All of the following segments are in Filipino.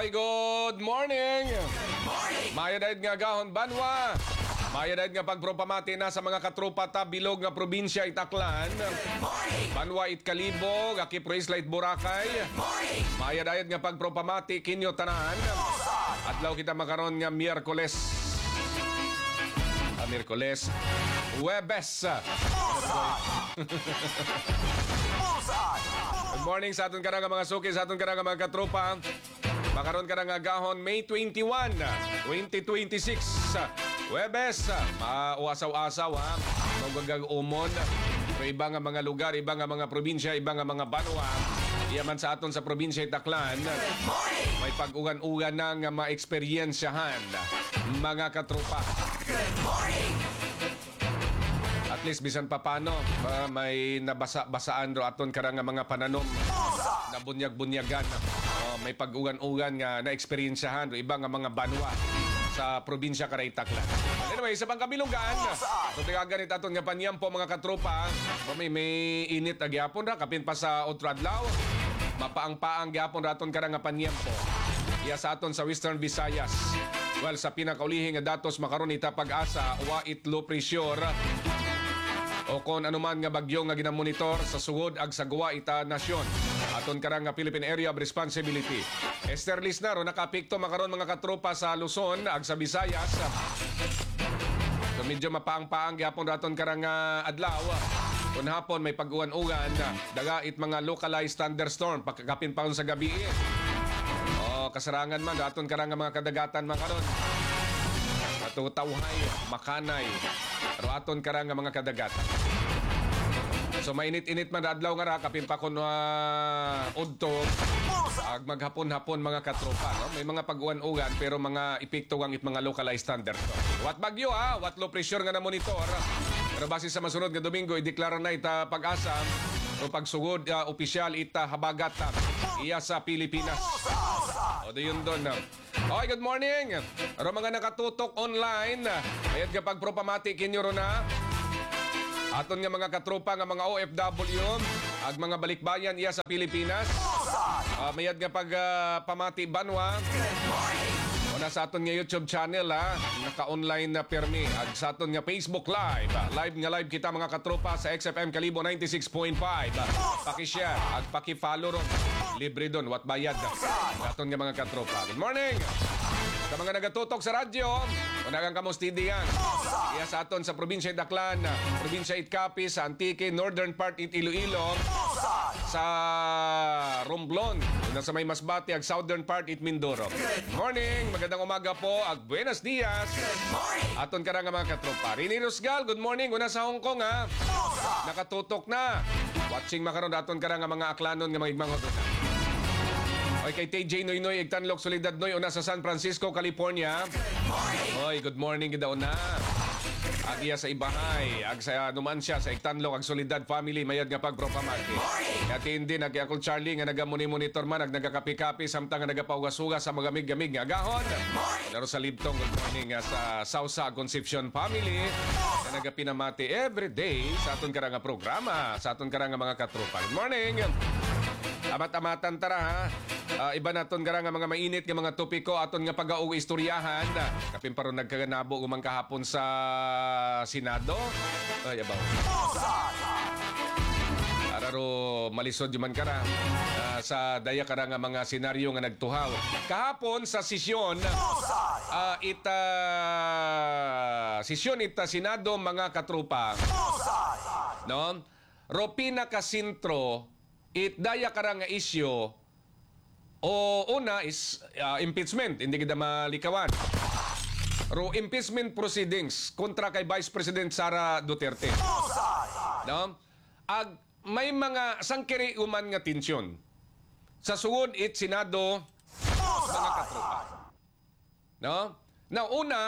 Ay, good morning! Maya dahil nga gahon banwa. Maya dahil nga pagpropamati na sa mga katrupa ta bilog nga probinsya Itaklan. Banwa Itkalibog, Aki Praiselight Boracay. Maya dahil nga pagpropamati kinyo tanan. Adlaw kita makaron nga Miyerkules. Miyerkules. Huwebes. Good morning sa aton karang mga suki, sa aton karang mga katrupa. Makaroon ka ng agahon May 21, 2026. Huwebes, mauasaw-asaw ha. Magagag umon. Pero iba nga mga lugar, iba nga mga probinsya, iba nga mga banwa. Iyaman sa aton sa probinsya Itaklan. May pag-ugan-ugan na nga ma-eksperyensyahan. Mga katrupa. Good morning! At least bisan pa paano, may nabasa-basaan ro aton karang mga pananom na bunyag-bunyagan. May pag-ugan-ugan nga na-eksperyensyahan ro iba nga mga banwa sa probinsya karay Itaklan. Anyway, sa pangkabilunggaan, so tigaganit aton nga panyampo mga katropa, may init na gyapon ra kapin pa sa Otradlaw. Mapaang-paang gyapon ra aton karang nga panyampo. Iya sa aton sa Western Visayas. Well, sa pinakaulihing nga datos makaron ita pag-asa wa low pressure o kung anuman nga bagyo nga ginamonitor sa sugod ag sagwa ita nasyon. Aton karang nga Philippine Area of Responsibility. Esther Lisnaro nakapikto makaron mga katropa sa Luzon ag sa Visayas. So medyo mapaang-paang gyapon raton karang adlaw. Kung hapon may pag-uwan-ugan, daga it mga localized thunderstorm pagkakapin pa sa gabi. Kasarangan man daton karang mga kadagatan makaron. Matutawhay, makanay. Pero aton karang mga kadagatan. So mainit-init man adlaw nga ra kapin pa kun udto ag maghapon-hapon mga katropa, no? May mga pag-uwan-ugan pero mga epekto ang mga localized thunderstorm. What bagyo what low pressure nga na monitor. Pero base sa masunod nga Domingo ideklara na ita pag-asa o pagsugod opisyal ita habagat iya sa Pilipinas. O doon doon. Okay, good morning. Pero mga nakatutok online, ayat kapag propamati kinyo ro na. Aton nga mga katropa nga mga OFW, ag mga balikbayan iya sa Pilipinas. Mayad nga pag pamati banwa. O na sa aton nga YouTube channel naka-online na permi. Ag sa aton nga Facebook Live. Live kita mga katropa sa XFM Kalibo 96.5. Paki-share, ag paki-follow ron. Libre doon, wat bayad. Aton nga mga katropa. Good morning! Sa mga nagatutok sa radyo, unagang kamustidian. Iya sa aton sa probinsya Itaklan, probinsya Itcapi, sa Antique, northern part Iloilo, sa Romblon, sa may Masbate, ag southern part Mindoro. Good morning! Magandang umaga po, ag buenos dias. Aton ka nga mga katropa. Rini Rusgal, good morning. Una sa Hong Kong nakatutok na. Watching makaroon aton ka nga mga aklanon nga mga igmangot na. Okay, kay TJ Noynoy, Igtanlok, Solidad Noy, una sa San Francisco, California. Oy, good morning, gidaw na. Ag iya sa Ibahay, ag sa Numancia, sa Igtanlok, ag Solidad family, mayad nga pagpropamati. Katin din, ag Uncle Charlie, nga nagamuni-monitor man, ag nagakapi-kapi, samtang nga nagapaugas-ugas sa magamig-gamig nga agahon. Laro sa Libtong, good morning sa Sausa Concepcion family, na nagapinamati everyday sa aton karang nga programa, sa aton karang nga mga katropa. Good morning! Amat-amatan tara iba naton gara nga mga mainit nga mga topiko aton nga pag-aug istoryahan. Kapin paron nagkaganabo gumang kahapon sa Senado. Ay abaw. Araro malisod man kara sa daya kara nga mga senaryo nga nagtuhaw. Kahapon sa sesyon sesyon ita Senado mga katropa. No? Ropina kasintro daya kara nga isyo o una is impeachment, hindi kita malikawan. Ro impeachment proceedings kontra kay Vice President Sara Duterte. No? Ag may mga sangkiri uman nga tensyon. Sa sugod it Senado mga katropa. No? Na una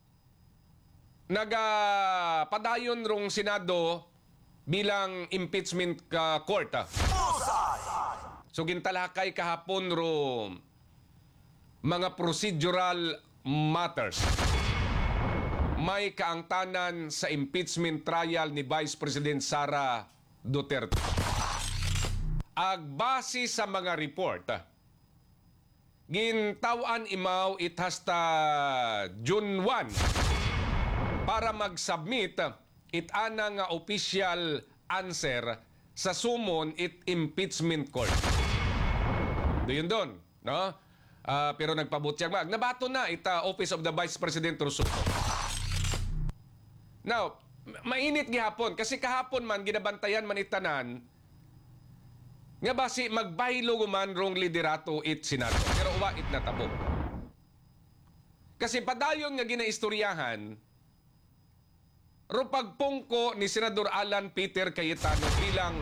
nagapadayon rong Senado bilang impeachment court. So gintalakay kahapon ro mga procedural matters. May kaangtanan sa impeachment trial ni Vice President Sara Duterte. Agbase sa mga report, gintawan imaw it hasta June 1 para mag-submit it ana nga official answer sa sumon it impeachment court. Doon doon, no? Pero nagpabutyag mag. Nabato na it Office of the Vice President Rosuto. Now, mainit gihapon kasi kahapon man ginabantayan man itanan nga basi magbaylo man rong liderato it Senado. Pero uwa it natabo. Kasi padayon nga ginaistoryahan ro pagpungko ni Senador Alan Peter Cayetano bilang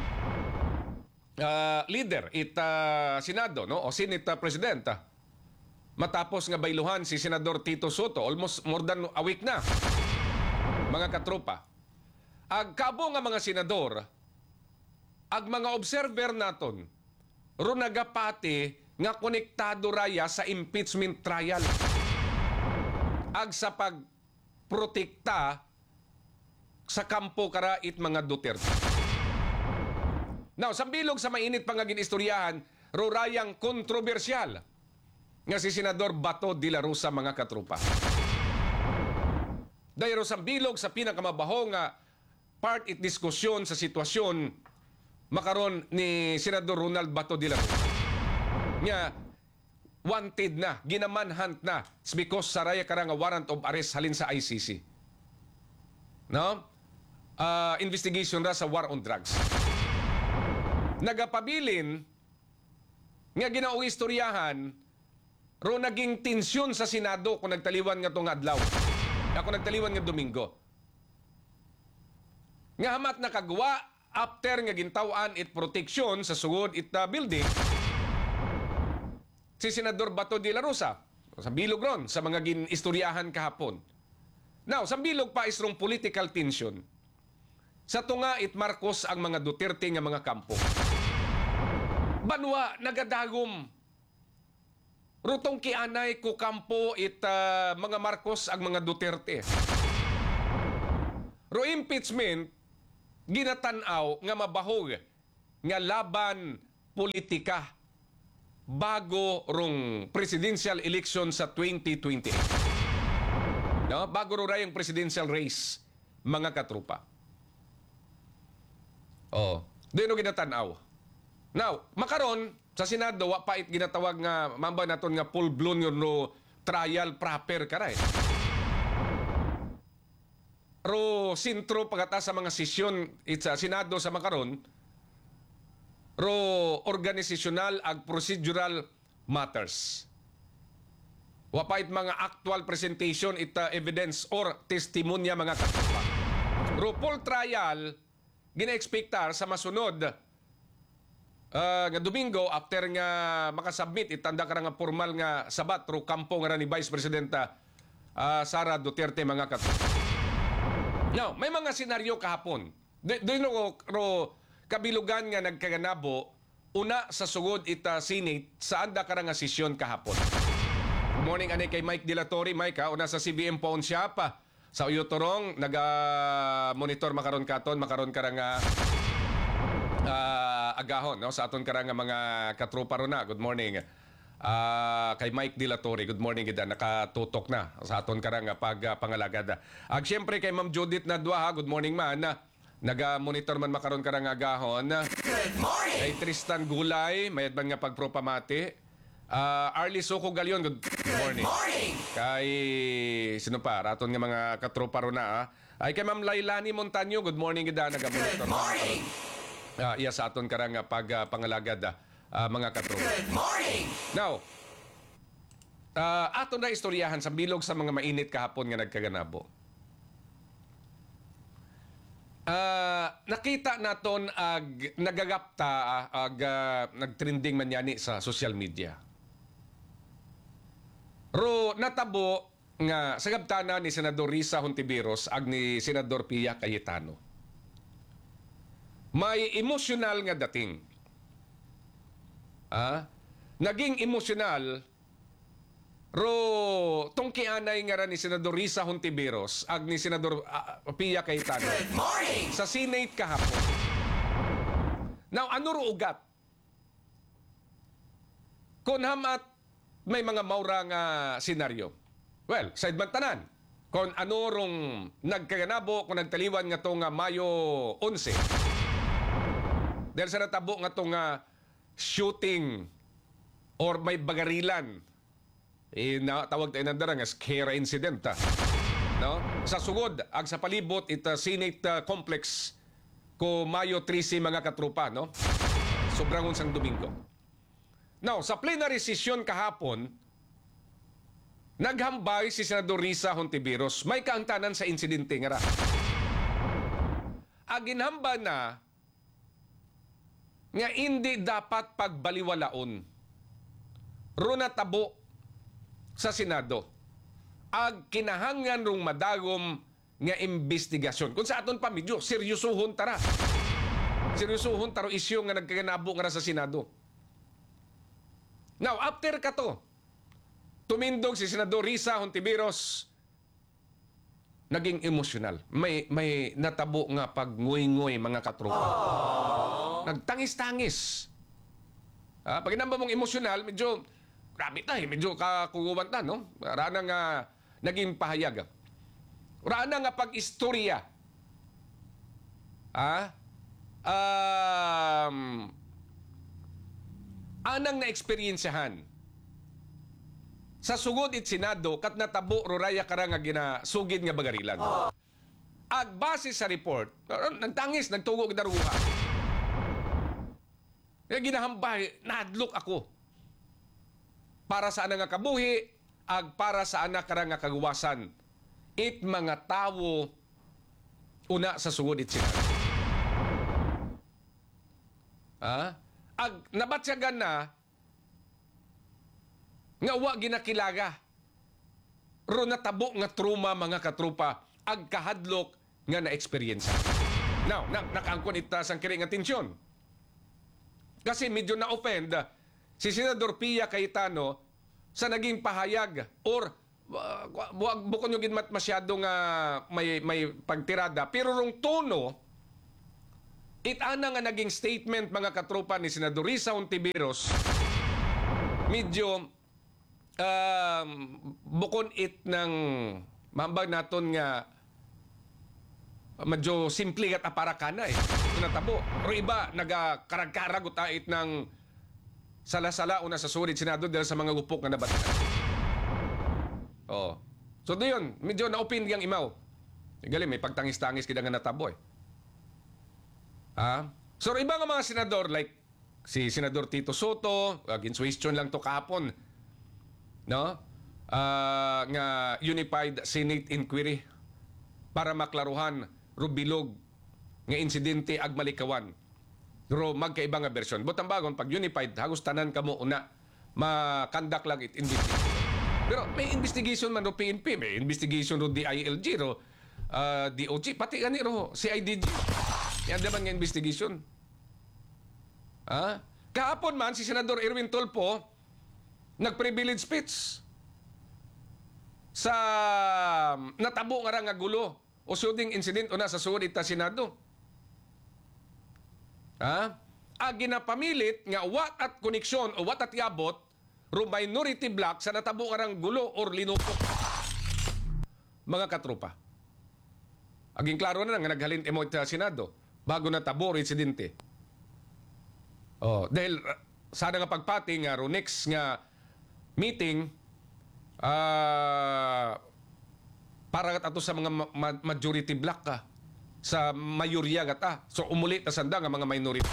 leader it Senado, no? O Senate President. Matapos nga bayluhan si Senador Tito Soto almost more than a week na. Mga katropa. Ag kabo nga mga senador ag mga observer naton ro nagapati nga konektado raya sa impeachment trial ag sa pagprotekta sa kampo kara it mga Duterte. Now, sa bilog sa mainit pang ginistoryahan ro rayang kontrobersyal nga si Senador Bato de la Rosa mga katropa. Dahil sa bilog sa pinakamabaho nga part it diskusyon sa sitwasyon makaron ni Senador Ronald Bato de la Rosa. Nga, wanted na, ginamanhunt na because saraya karang warrant of arrest halin sa ICC. No? Investigation ra sa war on drugs. Nagapabilin nga ginaong istoryahan ro naging tensyon sa Senado kung nagtaliwan nga tong adlaw. Ako nagtaliwan nga Domingo. Nga hamat nakagawa after nga gintawan it protection sa sugod it building si Senador Bato de la Rosa sa bilog ron sa mga ginistoryahan kahapon. Now, sa bilog pa isrong political tension sa tunga it Marcos ang mga Duterte nga mga kampo. Banwa nagadagom rutong kianay ko kampo it mga Marcos ang mga Duterte. Ro impeachment ginatanaw nga mabahog nga laban politika bago rong presidential election sa 2028. No? Bago ro rayong presidential race, mga katropa. Oh, doon ginatanaw. Now, makaron sa Senado wa pa it ginatawag nga mamba naton nga full blown yun no trial proper karay. Ro sintro pagata sa mga sesyon sa Senado sa makaron ro organizational ag procedural matters. Wapait mga actual presentation ita evidence or testimonya mga katropa. Ro full trial gina-expectar sa masunod nga Domingo after nga makasubmit itanda ka nga formal nga sabat ro kampo nga ni Vice Presidenta Sara Duterte mga katropa. Now, may mga senaryo kahapon. Doon ro kabilugan nga nagkaganabo una sa sugod ita Senate sa anda ka nga sesyon kahapon. Good morning ani kay Mike Dilatori. Mike una sa CBM Pawn Shop sa Uyotorong naga-monitor makaron katon makaron ka nga agahon no sa aton ka nga mga katropa ro na. Good morning. Kay Mike Dilatori, good morning gida nakatutok na sa aton karang pagpangalagad. Siyempre kay Ma'am Judith Nadwa, good morning man. Naga-monitor man makaron karang agahon. Good morning. Kay Tristan Gulay, mayad man nga pagpropamati. Arlie Soco Galion, good morning. Good morning. Kay sino pa? Raton nga mga katropa ro na. Ay kay Ma'am Lailani Montaño, good morning gida naga-monitor. Good morning. Iya sa aton karang pagpangalagad. Mga katropa. Good morning! Now, aton na istoryahan sa bilog sa mga mainit kahapon nga nagkaganabo. Nakita naton ag nagagapta nagtrending man yani sa social media. Ro natabo nga sa gabtana ni Senador Risa Hontiveros ag ni Senador Pia Cayetano. May emosyonal nga dating. Naging emosyonal ro tungkianay nga ra ni Senador Risa Hontiveros ag ni Senador Pia Cayetano sa Senate kahapon. Now, ano ro ugat? Kung hamat may mga maurang senaryo. Well, sa Idmantanan, kung ano rong nagkaganabo, kung nagtaliwan nga itong Mayo 11, dahil sa natabo nga itong shooting or may bagarilan, tawag tayo ng darang as Kera incident. No? Sa sugod, ag sa palibot, ita Senate complex ko Mayo 13 mga katropa, no? Sobrang unsang Domingo. Now, sa plenary session kahapon, naghambay si Senador Risa Hontiveros. May kaangtanan sa insidente nga ra. Aginhamba na nga hindi dapat pagbaliwalaon. Runa tabo sa Senado. Ag kinahangan rong madagom nga investigasyon. Kung sa aton pa medyo, seryosohon tara. Seryosohon taro isyu nga nagkaganabo nga sa Senado. Now, after kato, tumindog si Senador Risa Hontiveros, naging emosyonal. May natabo nga pagngoy-ngoy mga katropa. Nagtangis-tangis. Pag inamba mong emosyonal, medyo, grabe tayo, medyo kakuguban ta, no? Rana nga naging pahayag. Rana nga pag-istorya. Anang na-eksperyensyahan sa sugod it Senado kat natabo ruraya kara nga ginasugid nga bagarilan. Ag base sa report, nagtangis, nagtugo kita ruha. Kaya ginahambay, nadlok ako. Para sa nga kabuhi, ag para sa anak kara nga kagawasan. It mga tawo una sa sugod it Senado. Ag nabatsyagan na nga wa ginakilaga. Ro natabo nga truma mga katropa ag kahadlok nga na-experience. Now, nakaangkon ita sang kiring atensyon. Kasi medyo na-offend si Senador Pia Cayetano sa naging pahayag or bukod nyo ginmat masyado nga may pagtirada. Pero rong tono, itana nga naging statement mga katropa ni Senador Risa Hontiveros, medyo bukod it ng mambag naton nga medyo simple at aparakana natabo. Pero iba, nagakarag-karag utait ng sala-sala una sa surit Senado dahil sa mga gupok na nabatan. Oh. So doon, medyo na-open yang imaw. Galing, may pagtangis-tangis kita nga natabo So iba nga mga senador like si Senador Tito Soto, ginsuwestiyon lang to kahapon, no? Nga Unified Senate Inquiry para maklaruhan rubilog nga insidente ag malikawan. Pero magkaiba nga bersyon. Butang bagon, pag unified, hagos tanan ka mo una, makandak lang it investigation. Pero may investigation man ro PNP, may investigation ro DILG, ro DOG, pati gani ro CIDG. Yan naman nga investigation. Kahapon man, si Senador Erwin Tulfo, nag-privilege speech sa natabo nga gulo o shooting incident una sa suod ita Senado. Ginapamilit nga wat at koneksyon o wat at yabot ro minority block sa natabo nga gulo or linupok. Mga katropa. Aging klaro na nga naghalin emo ita Senado bago natabo ro insidente. Dahil sana nga pagpati nga ro next nga meeting para ato sa mga majority block sa mayorya gata. So umulit na sanda nga mga minority.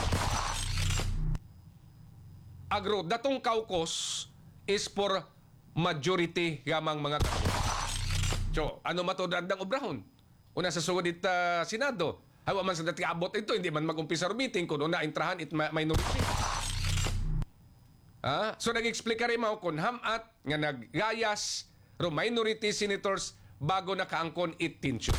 Agro, datong caucus is for majority gamang mga So, ano matodandang obrahon? Una sa sugod it Senado. Hawa man sa dati abot ito, hindi man mag-umpisa meeting kung una intrahan it minority. So nag-explica rin mo kung hamat nga naggayas ro minority senators bago nakaangkon it tension.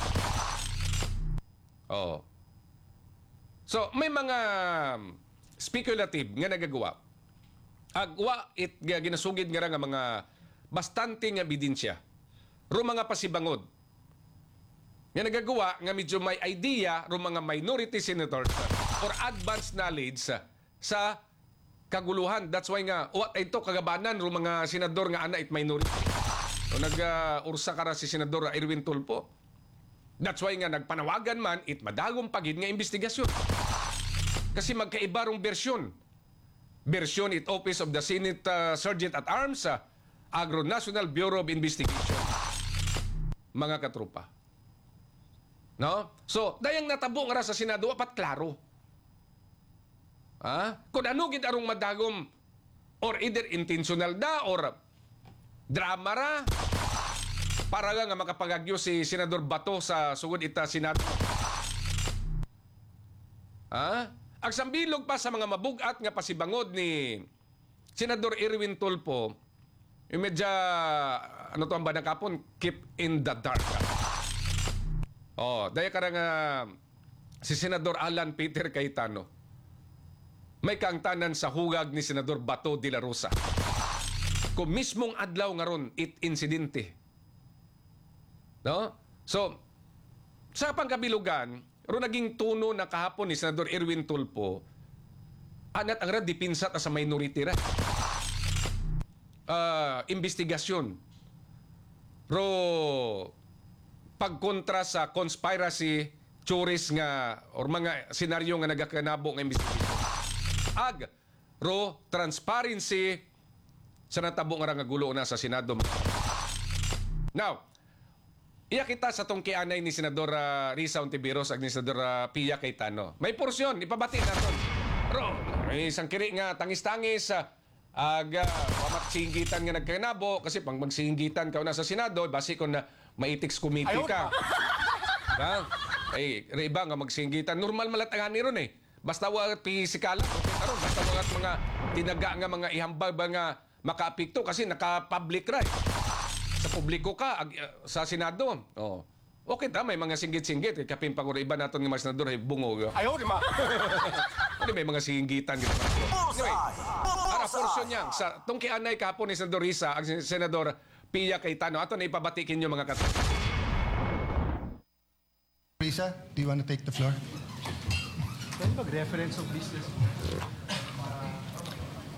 So may mga speculative nga nagagawa. Agwa it ginasugid nga mga bastante nga ebidensya. Ro mga pasibangod. Nga nagagawa nga medyo may idea ro mga minority senators or advanced knowledge sa kaguluhan. That's why nga, ito kagabanan ro mga senador nga ana it minority. So nag-ursa ka ra si Senador Erwin Tulfo. That's why nga nagpanawagan man it madagong pagid nga investigasyon. Kasi magkaiba rong bersyon. Bersyon it Office of the Senate Sergeant at Arms, Agro National Bureau of Investigation. Mga katropa. No? So, dayang natabo nga ra sa Senado, apat klaro. Kung ano gid arong madagom or either intentional da or drama ra para nga makapagagyo si Senador Bato sa sugod ita Senado. Ang sambilog pa sa mga mabugat nga pasibangod ni Senador Erwin Tulfo, yung medya, ano to ang banang kapon, keep in the dark. Daya ka nga si Senador Alan Peter Cayetano, may kaangtanan sa hugag ni Senador Bato de la Rosa. Kung mismong adlaw nga ron, it insidente. No? So, sa pangkabilugan, ro naging tuno na kahapon ni Senador Erwin Tulfo, anat ang radipinsat sa minority ra. Investigasyon. Ro pagkontra sa conspiracy theories nga or mga senaryo nga nagakanabo nga investigasyon. Ro transparency sa natabo nga gulo na sa Senado. Now, iya kita sa tong kianay ni Senador Risa Ontiveros ag ni Senador Pia Cayetano. May porsyon, ipabati naton. Ro, may isang kiri nga tangis-tangis pamaksingitan nga nagkanabo kasi pang magsingitan ka na sa Senado, basi ko na maitiks committee ka. Iba nga magsingitan. Normal malatangani ron eh. Basta wa pisikalan, basta mga tinaga nga mga ihambal ba nga makaapekto kasi naka-public right. Sa publiko ka, sa Senado. Okay ta, may mga singgit-singgit. Kapin pang iba natin ng mga senador ay bungog. Ayaw, di ba? May mga singgitan. Anyway, para portion niya. Sa itong kianay kahapon ni Senador Risa, ang Senador Pia Cayetano, ato na ipabatikin niyo mga katropa. Risa, do you want to take the floor? Pwede mag-reference of business?